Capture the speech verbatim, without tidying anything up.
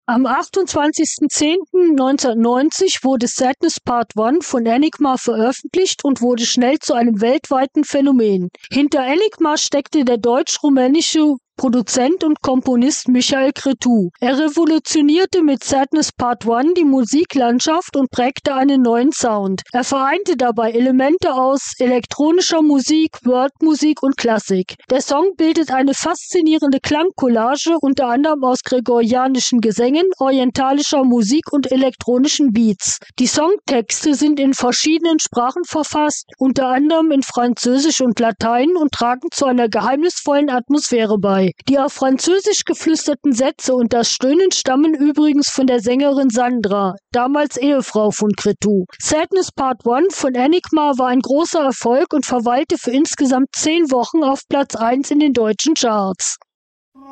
Am achtundzwanzigsten zehnten neunzehnhundertneunzig wurde Sadness Part eins von Enigma veröffentlicht und wurde schnell zu einem weltweiten Phänomen. Hinter Enigma steckte der deutsch-rumänische Produzent und Komponist Michael Cretu. Er revolutionierte mit Sadness Part eins die Musiklandschaft und prägte einen neuen Sound. Er vereinte dabei Elemente aus elektronischer Musik, Worldmusik und Klassik. Der Song bildet eine faszinierende Klangcollage, unter anderem aus gregorianischen Gesängen, orientalischer Musik und elektronischen Beats. Die Songtexte sind in verschiedenen Sprachen verfasst, unter anderem in Französisch und Latein, und tragen zu einer geheimnisvollen Atmosphäre bei. Die auf Französisch geflüsterten Sätze und das Stöhnen stammen übrigens von der Sängerin Sandra, damals Ehefrau von Cretu. Sadness Part eins von Enigma war ein großer Erfolg und verweilte für insgesamt zehn Wochen auf Platz eins in den deutschen Charts.